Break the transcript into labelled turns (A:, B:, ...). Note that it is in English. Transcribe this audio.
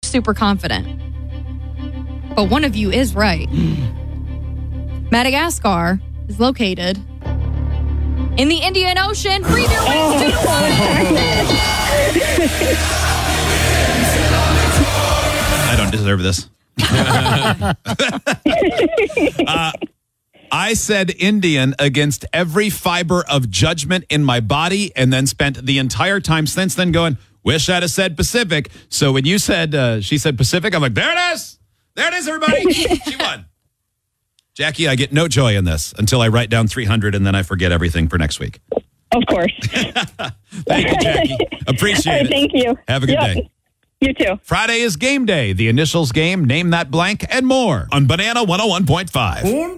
A: super confident. But one of you is right. Madagascar is located in the Indian Ocean. Preview wins 2-1.
B: I don't deserve this. I said Indian against every fiber of judgment in my body and then spent the entire time since then going, wish I'd have said Pacific. So when you said, she said Pacific, I'm like, there it is. There it is, everybody. She won. Jackie, I get no joy in this until I write down 300 and then I forget everything for next week.
C: Of course.
B: Thank you, Jackie. Appreciate it.
C: Thank you.
B: Have a good day.
C: You too.
B: Friday is game day. The initials game, name that blank, and more on Banana 101.5.